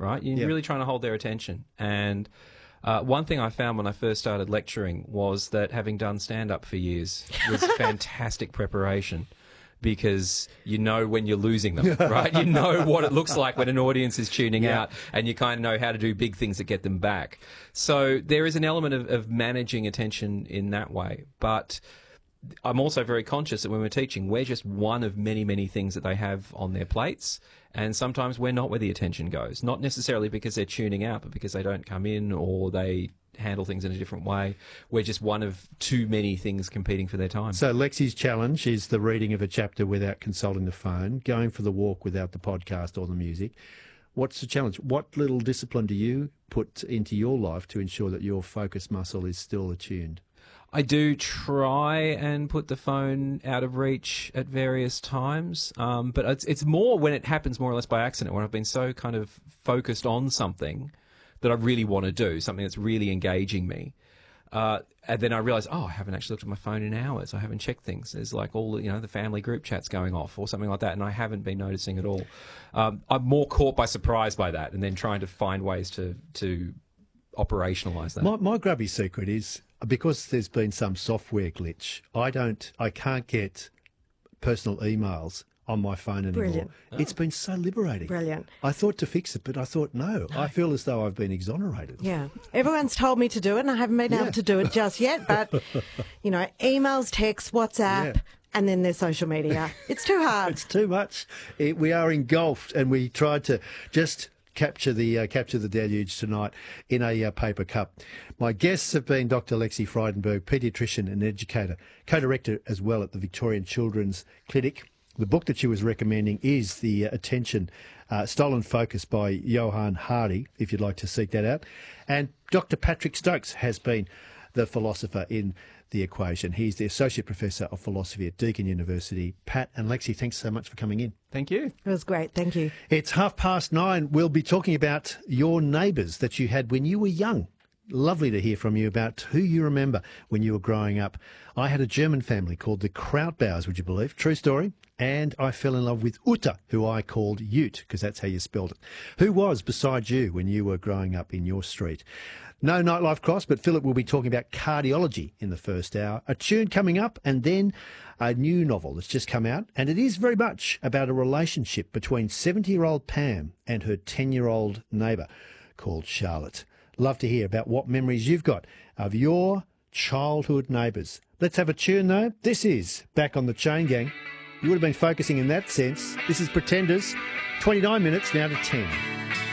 right? You're really trying to hold their attention. And one thing I found when I first started lecturing was that having done stand-up for years was fantastic preparation, because you know when you're losing them, right? You know what it looks like when an audience is tuning out, and you kind of know how to do big things that get them back. So there is an element of managing attention in that way. But I'm also very conscious that when we're teaching, we're just one of many, many things that they have on their plates. And sometimes we're not where the attention goes, not necessarily because they're tuning out, but because they don't come in or they handle things in a different way. We're just one of too many things competing for their time. So Lexi's challenge is the reading of a chapter without consulting the phone, going for the walk without the podcast or the music. What's the challenge? What little discipline do you put into your life to ensure that your focus muscle is still attuned? I do try and put the phone out of reach at various times, but it's more when it happens more or less by accident, when I've been so kind of focused on something that I really want to do, something that's really engaging me. And then I realise, I haven't actually looked at my phone in hours. I haven't checked things. There's like all the family group chats going off or something like that, and I haven't been noticing at all. I'm more caught by surprise by that, and then trying to find ways to operationalise that. My grubby secret is, because there's been some software glitch, I can't get personal emails on my phone anymore. Brilliant. It's been so liberating. Brilliant. I thought to fix it, but I thought, no. I feel as though I've been exonerated. Yeah. Everyone's told me to do it, and I haven't been able to do it just yet. But, emails, texts, WhatsApp, and then there's social media. It's too hard. It's too much. We are engulfed, and we tried to just capture the deluge tonight in a paper cup. My guests have been Dr. Lexi Frydenberg, paediatrician and educator, co-director as well at the Victorian Children's Clinic. The book that she was recommending is The Attention, Stolen Focus by Johan Hardy, if you'd like to seek that out. And Dr. Patrick Stokes has been the philosopher in the equation. He's the Associate Professor of Philosophy at Deakin University. Pat and Lexi, thanks so much for coming in. Thank you. It was great. Thank you. It's 9:30. We'll be talking about your neighbours that you had when you were young. Lovely to hear from you about who you remember when you were growing up. I had a German family called the Krautbaus, would you believe? True story. And I fell in love with Uta, who I called Ute, because that's how you spelled it. Who was beside you when you were growing up in your street? No nightlife cross, but Philip will be talking about cardiology in the first hour. A tune coming up, and then a new novel that's just come out. And it is very much about a relationship between 70-year-old Pam and her 10-year-old neighbour called Charlotte. Love to hear about what memories you've got of your childhood neighbours. Let's have a tune, though. This is Back on the Chain Gang. You would have been focusing in that sense. This is Pretenders. 29 minutes now to 10.